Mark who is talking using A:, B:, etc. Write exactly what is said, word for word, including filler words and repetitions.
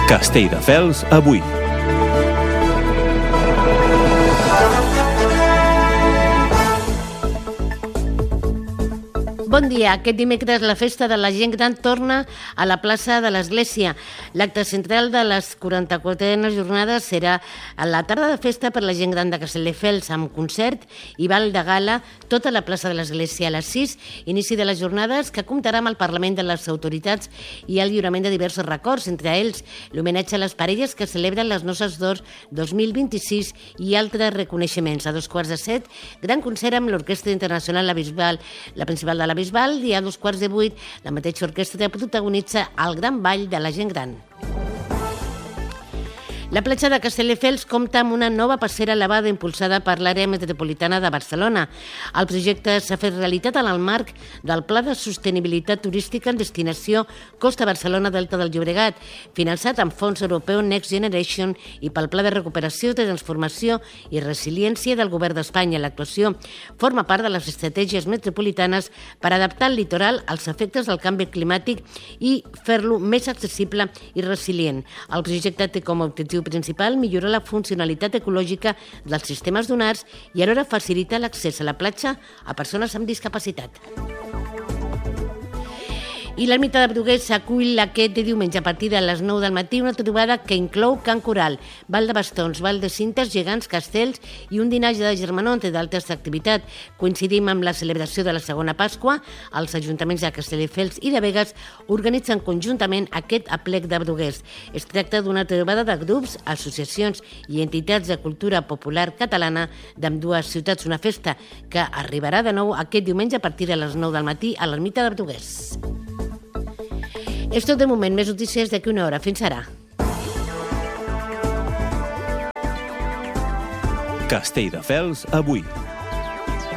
A: Castelldefels avui.
B: Bon dia. Aquest dimecres la festa de la gent gran torna a la plaça de l'Església. L'acte central de les quaranta-quatrenes jornades serà a la tarda de festa per la gent gran de Castelldefels, amb concert i ball de gala tota la plaça de l'Església. A les sis, inici de les jornades, que comptarà amb el Parlament de les autoritats i el lliurament de diversos records, entre ells l'homenatge a les parelles que celebren les Noces d'Or dos mil vint-i-sis i altres reconeixements. A dos quarts de set, gran concert amb l'Orquestra Internacional La Bisbal, la principal de la Bisbal, i a dos quarts de vuit la mateixa orquestra protagonitza el gran ball de la gent gran. La platja de Castelldefels compta amb una nova passera elevada impulsada per l'àrea metropolitana de Barcelona. El projecte s'ha fet realitat en el marc del Pla de Sostenibilitat Turística en Destinació Costa Barcelona-Delta del Llobregat, finançat amb fons europeu Next Generation i pel Pla de Recuperació, Transformació i Resiliència del Govern d'Espanya. L'actuació forma part de les estratègies metropolitanes per adaptar el litoral als efectes del canvi climàtic i fer-lo més accessible i resilient. El projecte té com a objectiu principal millorar la funcionalitat ecològica dels sistemes dunars i alhora facilitar l'accés a la platja a persones amb discapacitat. I l'ermita de Brugués acull aquest diumenge a partir de les nou del matí una trobada que inclou cant coral, ball de bastons, ball de cintes, gegants, castells i un dinatge de germanor, entre d'altres activitats. Coincidim amb la celebració de la segona Pasqua. Els ajuntaments de Castelldefels i de Begues organitzen conjuntament aquest aplec de Brugués. Es tracta d'una trobada de grups, associacions i entitats de cultura popular catalana d'ambdues ciutats, una festa que arribarà de nou aquest diumenge a partir de les nou del matí a l'ermita de Brugués. És tot de moment, més notícies d'aquí una hora. Fins ara.
A: Castelldefels avui.